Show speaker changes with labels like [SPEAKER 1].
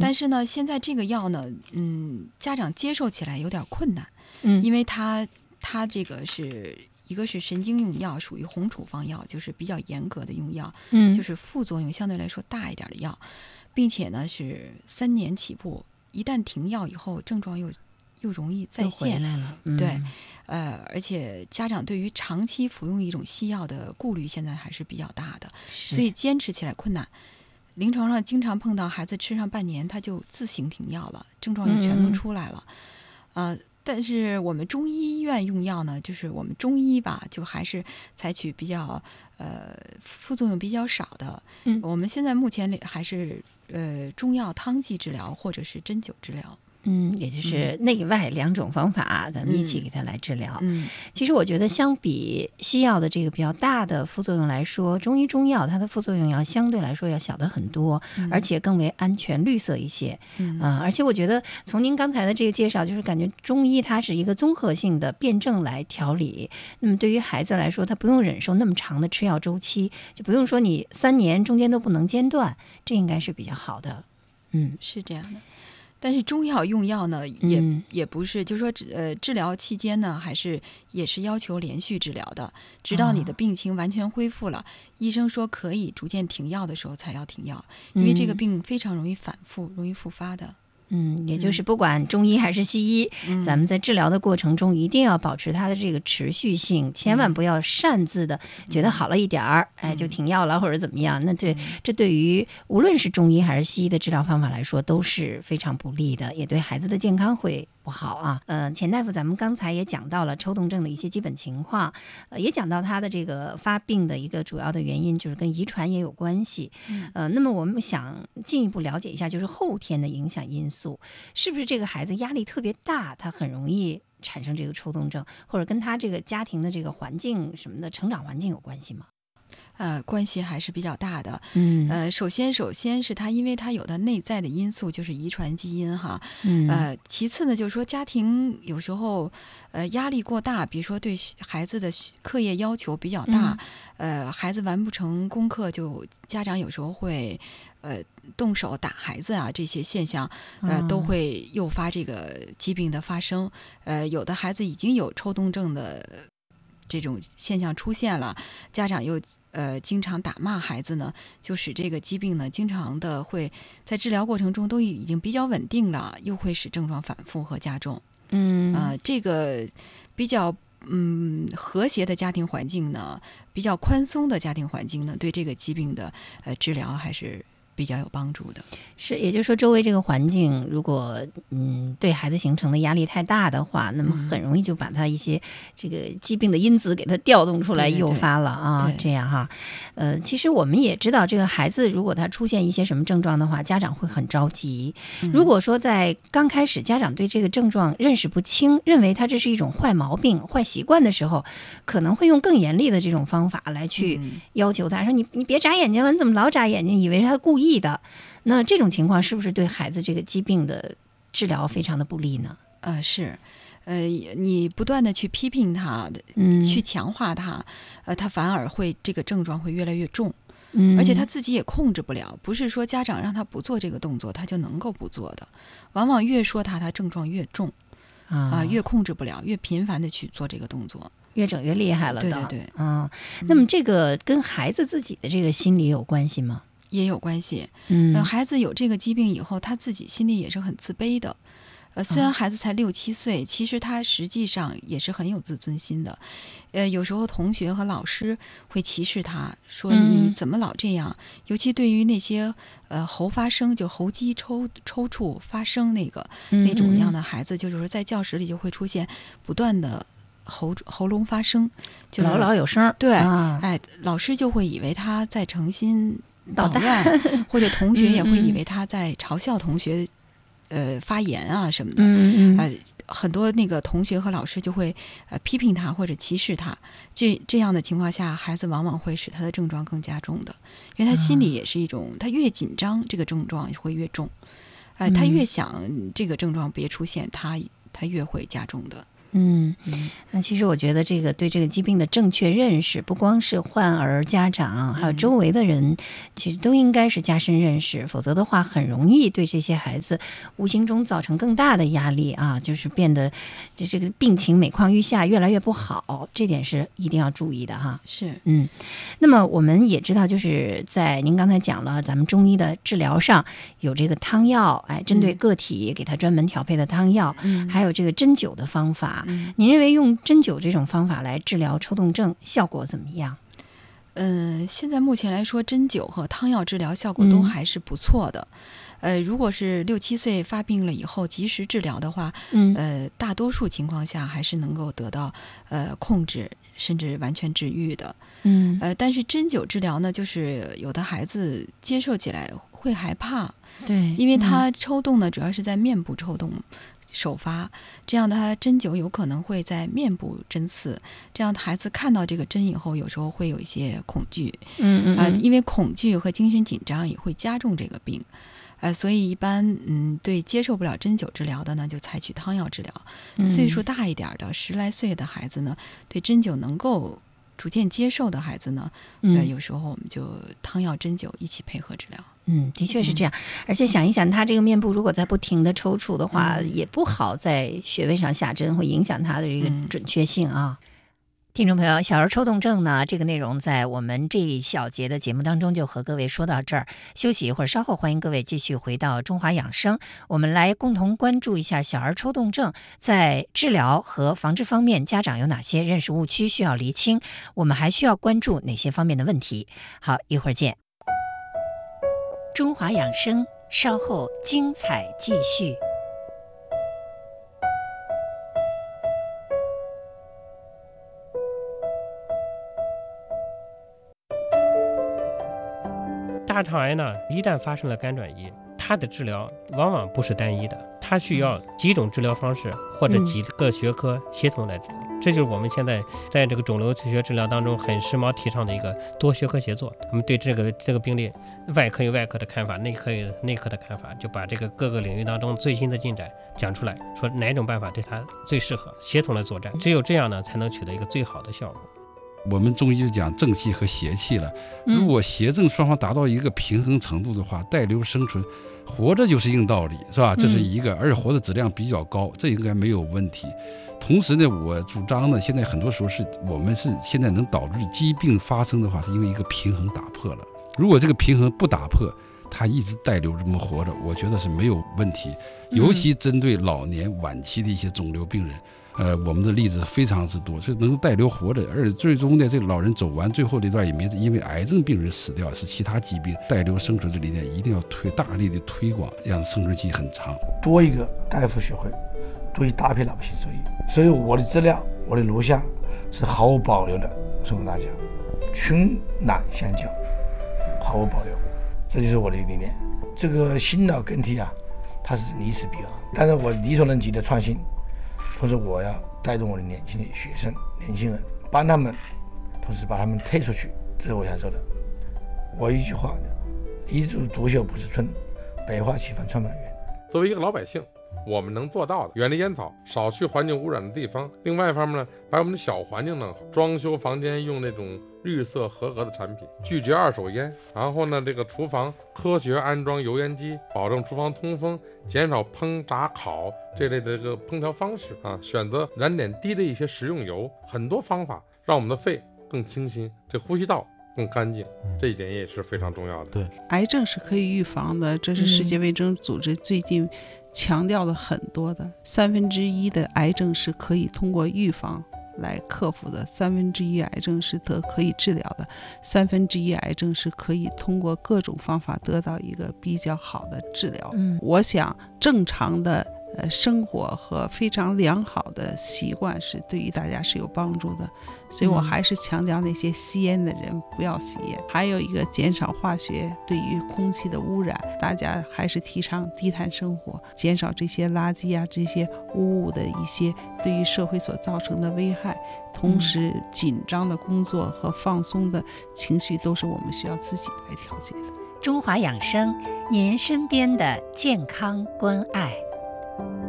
[SPEAKER 1] 但是呢，现在这个药呢，家长接受起来有点困难，因为它这个是一个是神经用药，属于红处方药，就是比较严格的用药，就是副作用相对来说大一点的药，并且呢是3年起步，一旦停药以后，症状又容易再现，
[SPEAKER 2] 回来了。
[SPEAKER 1] 对，而且家长对于长期服用一种西药的顾虑现在还是比较大的，所以坚持起来困难。临床上经常碰到孩子吃上半年他就自行停药了，症状也全都出来了。但是我们中医医院用药呢，就是我们中医吧，就还是采取比较副作用比较少的。我们现在目前还是中药汤剂治疗或者是针灸治疗。
[SPEAKER 2] 也就是内外2种方法，咱们一起给他来治疗。其实我觉得相比西药的这个比较大的副作用来说，中药它的副作用要相对来说要小的很多，而且更为安全绿色一些。而且我觉得从您刚才的这个介绍，就是感觉中医它是一个综合性的辩证来调理。那么对于孩子来说，他不用忍受那么长的吃药周期，就不用说你3年中间都不能间断，这应该是比较好的。
[SPEAKER 1] 是这样的。但是中药用药呢，也不是，就是说治疗期间呢，也是要求连续治疗的，直到你的病情完全恢复了，医生说可以逐渐停药的时候才要停药，因为这个病非常容易反复，容易复发的。
[SPEAKER 2] 也就是不管中医还是西医，咱们在治疗的过程中一定要保持它的这个持续性，千万不要擅自的觉得好了一点儿，就停药了或者怎么样。那这对于无论是中医还是西医的治疗方法来说都是非常不利的，也对孩子的健康会不好啊。钱大夫，咱们刚才也讲到了抽动症的一些基本情况，也讲到他的这个发病的一个主要的原因就是跟遗传也有关系。那么我们想进一步了解一下，就是后天的影响因素，是不是这个孩子压力特别大，他很容易产生这个抽动症，或者跟他这个家庭的这个环境什么的成长环境有关系吗？
[SPEAKER 1] 关系还是比较大的。首先是他，因为他有的内在的因素就是遗传基因哈。其次呢，就是说家庭有时候压力过大，比如说对孩子的课业要求比较大，孩子完不成功课，就家长有时候会动手打孩子啊，这些现象都会诱发这个疾病的发生。有的孩子已经有抽动症的这种现象出现了，家长又经常打骂孩子呢，就使这个疾病呢经常的会在治疗过程中都已经比较稳定了，又会使症状反复和加重。这个比较和谐的家庭环境呢，比较宽松的家庭环境呢，对这个疾病的治疗还是比较有帮助的。
[SPEAKER 2] 是，也就是说周围这个环境如果对孩子形成的压力太大的话，那么很容易就把他一些这个疾病的因子给他调动出来，诱发了啊。这样哈。其实我们也知道，这个孩子如果他出现一些什么症状的话，家长会很着急。如果说在刚开始家长对这个症状认识不清，认为他这是一种坏毛病、坏习惯的时候，可能会用更严厉的这种方法来去要求他，说你别眨眼睛了，你怎么老眨眼睛？以为他故意的。那这种情况是不是对孩子这个疾病的治疗非常的不利呢？
[SPEAKER 1] 是。你不断的去批评他，去强化他，他反而会这个症状会越来越重。而且他自己也控制不了，不是说家长让他不做这个动作他就能够不做的，往往越说他症状越重越控制不了，越频繁的去做这个动作，
[SPEAKER 2] 越整越厉害了的。
[SPEAKER 1] 对。
[SPEAKER 2] 那么这个跟孩子自己的这个心理有关系吗？
[SPEAKER 1] 也有关系。孩子有这个疾病以后，他自己心里也是很自卑的。虽然孩子才6、7岁，其实他实际上也是很有自尊心的。有时候同学和老师会歧视他，说你怎么老这样？尤其对于那些喉发声，就喉肌抽搐发声那种样的孩子，就是说在教室里就会出现不断的喉咙发声，就是
[SPEAKER 2] 老有声。
[SPEAKER 1] 对，老师就会以为他在诚心捣乱，或者同学也会以为他在嘲笑同学发言啊什么的。很多那个同学和老师就会批评他或者歧视他。这样的情况下，孩子往往会使他的症状更加重的，因为他心里也是一种，他越紧张，这个症状会越重。他越想这个症状别出现，他越会加重的。
[SPEAKER 2] 那其实我觉得这个对这个疾病的正确认识，不光是患儿、家长，还有周围的人，其实都应该是加深认识，否则的话很容易对这些孩子无形中造成更大的压力啊，就是变得就这个病情每况愈下，越来越不好，这点是一定要注意的哈。
[SPEAKER 1] 是，
[SPEAKER 2] 那么我们也知道，就是在您刚才讲了，咱们中医的治疗上有这个汤药，针对个体给他专门调配的汤药，还有这个针灸的方法。您认为用针灸这种方法来治疗抽动症效果怎么样？
[SPEAKER 1] 现在目前来说，针灸和汤药治疗效果都还是不错的。如果是6、7岁发病了以后及时治疗的话，大多数情况下还是能够得到控制，甚至完全治愈的。但是针灸治疗呢，就是有的孩子接受起来会害怕，
[SPEAKER 2] 对，
[SPEAKER 1] 因为他抽动呢，主要是在面部抽动首发，这样的他针灸有可能会在面部针刺，这样孩子看到这个针以后，有时候会有一些恐惧，因为恐惧和精神紧张也会加重这个病，所以一般对接受不了针灸治疗的呢，就采取汤药治疗。岁数大一点的10来岁的孩子呢，对针灸能够逐渐接受的孩子呢，有时候我们就汤药针灸一起配合治疗。
[SPEAKER 2] 的确是这样，而且想一想，他这个面部如果在不停的抽搐的话，也不好在穴位上下针，会影响他的这个准确性啊。听众朋友，小儿抽动症呢，这个内容在我们这一小节的节目当中就和各位说到这儿，休息一会儿，稍后欢迎各位继续回到中华养生，我们来共同关注一下小儿抽动症在治疗和防治方面，家长有哪些认识误区需要厘清，我们还需要关注哪些方面的问题。好，一会儿见。中华养生，稍后精彩继续。
[SPEAKER 3] 大肠癌呢，一旦发生了肝转移，它的治疗往往不是单一的，它需要几种治疗方式或者几个学科协同来治疗。这就是我们现在在这个肿瘤学治疗当中很时髦提倡的一个多学科协作。我们对这个病例，外科有外科的看法，内科有内科的看法，就把这个各个领域当中最新的进展讲出来，说哪种办法对它最适合，协同来作战。只有这样呢，才能取得一个最好的效果。
[SPEAKER 4] 我们中医就讲正气和邪气了，如果邪正双方达到一个平衡程度的话，带瘤生存，活着就是硬道理，是吧？这是一个，而且活的质量比较高，这应该没有问题。同时呢，我主张呢，现在很多时候我们现在能导致疾病发生的话，是因为一个平衡打破了。如果这个平衡不打破，他一直带瘤这么活着，我觉得是没有问题。尤其针对老年晚期的一些肿瘤病人。我们的例子非常之多，所以能带瘤活着，而且最终呢，这老人走完最后这段也没因为癌症病人死掉，是其他疾病。带瘤生存这理念一定要大力的推广，让生存期很长。
[SPEAKER 5] 多一个大夫学会，多一大批老百姓受益。所以我的资料，我的录像是毫无保留的送给大家，群难相交，毫无保留，这就是我的理念。这个新老更替啊，它是历史必然，但是我力所能及的创新。同时我要带动我的年轻的学生年轻人，帮他们，同时把他们推出去，这是我想说的。我一句话，一枝独秀不是春，百花齐放创办园。
[SPEAKER 6] 作为一个老百姓，我们能做到的，远离烟草，少去环境污染的地方。另外一方面呢，把我们的小环境弄好，装修房间用那种绿色合格的产品，拒绝二手烟。然后呢，这个厨房科学安装油烟机，保证厨房通风，减少烹炸烤这类的这个烹调方式啊，选择燃点低的一些食用油，很多方法让我们的肺更清新，这呼吸道更干净，这一点也是非常重要的。
[SPEAKER 7] 对，癌症是可以预防的，这是世界卫生组织最近强调的很多的。1/3的癌症是可以通过预防来克服的，1/3癌症是可以治疗的，1/3癌症是可以通过各种方法得到一个比较好的治疗。我想正常的生活和非常良好的习惯是对于大家是有帮助的，所以我还是强调那些吸烟的人不要吸烟，还有一个减少化学对于空气的污染，大家还是提倡低碳生活，减少这些垃圾啊这些污物的一些对于社会所造成的危害。同时紧张的工作和放松的情绪都是我们需要自己来调节的。
[SPEAKER 2] 中华养生，您身边的健康关爱。